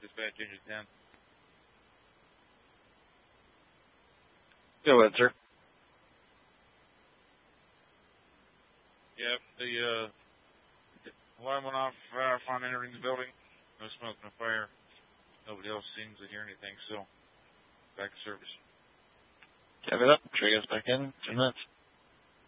Dispatch Engine 10. Go ahead, sir. Yep, the alarm went off upon entering the building. No smoke, no fire. Nobody else seems to hear anything, so back to service. Copy that. Sure you guys back in 10 minutes.